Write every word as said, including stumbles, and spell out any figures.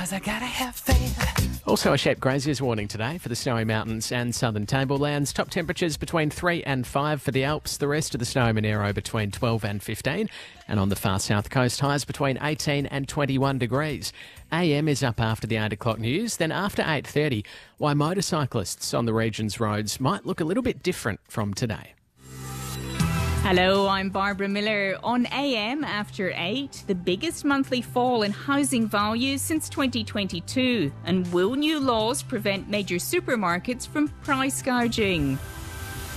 'cause I gotta have faith. Also a sheep grazier's warning today for the Snowy Mountains and southern tablelands. Top temperatures between three and five for the Alps. The rest of the Snowy Monaro between twelve and fifteen. And on the far south coast, highs between eighteen and twenty-one degrees. A M is up after the eight o'clock news. Then after eight thirty, why motorcyclists on the region's roads might look a little bit different from today. Hello, I'm Barbara Miller. On A M after eight, the biggest monthly fall in housing values since twenty twenty-two. And will new laws prevent major supermarkets from price gouging?